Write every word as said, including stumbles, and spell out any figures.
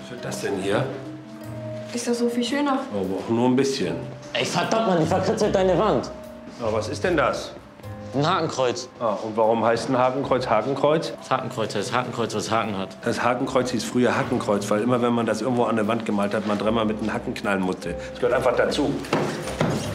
Was wird das denn hier? Ist das so viel schöner? Oh, aber auch nur ein bisschen. Ey, verdammt, Mann, die verkritzelt deine Wand. Na, was ist denn das? Ein Hakenkreuz. Ah, und warum heißt ein Hakenkreuz Hakenkreuz? Das Hakenkreuz, das Hakenkreuz, was Haken hat. Das Hakenkreuz hieß früher Hackenkreuz, weil immer, wenn man das irgendwo an der Wand gemalt hat, man dreimal mit einem Hacken knallen musste. Das gehört einfach dazu.